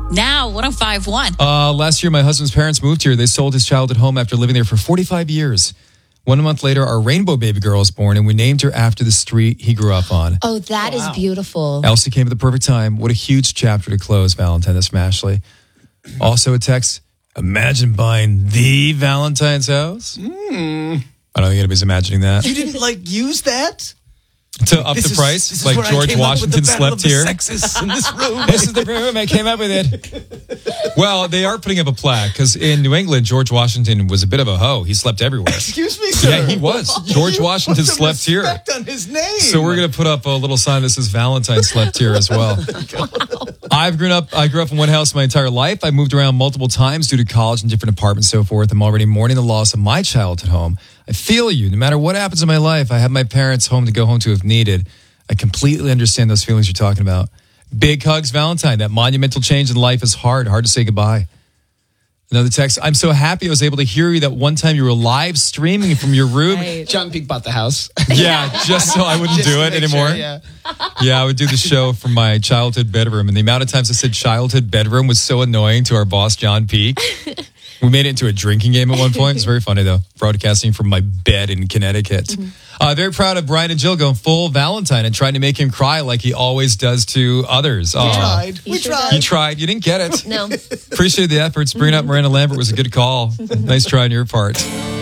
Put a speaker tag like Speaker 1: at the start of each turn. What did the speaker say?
Speaker 1: Now, 105.1.
Speaker 2: Last year, my husband's parents moved here. They sold his childhood home after living there for 45 years. 1 month later, our rainbow baby girl was born, and we named her after the street he grew up on.
Speaker 3: Oh, that is beautiful.
Speaker 2: Elsie came at the perfect time. What a huge chapter to close, Valentine. That's from Ashley. Also a text, imagine buying the Valentine's house. I don't think anybody's imagining that.
Speaker 4: You didn't use that?
Speaker 2: To up the price, like George Washington slept here.
Speaker 4: Sexes in this room.
Speaker 2: This is the room I came up with it. Well, they are putting up a plaque because in New England, George Washington was a bit of a hoe. He slept everywhere.
Speaker 4: Excuse me, sir.
Speaker 2: Yeah, he was. George Washington slept here.
Speaker 4: On his name.
Speaker 2: So we're going to put up a little sign that says Valentine slept here as well. I grew up in one house my entire life. I moved around multiple times due to college and different apartments and so forth. I'm already mourning the loss of my childhood home. I feel you. No matter what happens in my life, I have my parents' home to go home to if needed. I completely understand those feelings you're talking about. Big hugs, Valentine. That monumental change in life is hard to say goodbye. Another text. I'm so happy I was able to hear you that one time you were live streaming from your room.
Speaker 3: Right.
Speaker 4: John Peak bought the house.
Speaker 2: Yeah, just so I wouldn't do it anymore.
Speaker 4: Sure,
Speaker 2: Yeah, I would do the show from my childhood bedroom. And the amount of times I said childhood bedroom was so annoying to our boss, John Peak. We made it into a drinking game at one point. It's very funny, though, broadcasting from my bed in Connecticut. Very proud of Brian and Jill going full Valentine and trying to make him cry like he always does to others.
Speaker 4: We tried. We tried.
Speaker 2: You tried. You didn't get it.
Speaker 3: No.
Speaker 2: Appreciate the efforts. Bringing up Miranda Lambert was a good call. Nice try on your part.